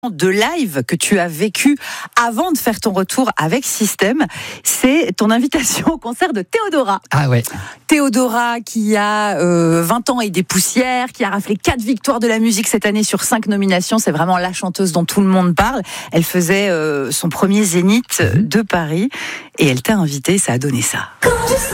de live que tu as vécu avant de faire ton retour avec Système, c'est ton invitation au concert de Théodora. Ah ouais. Théodora qui a 20 ans et des poussières, qui a raflé 4 victoires de la musique cette année sur 5 nominations. C'est vraiment la chanteuse dont tout le monde parle. Elle faisait son premier Zénith de Paris et elle t'a invité, ça a donné ça.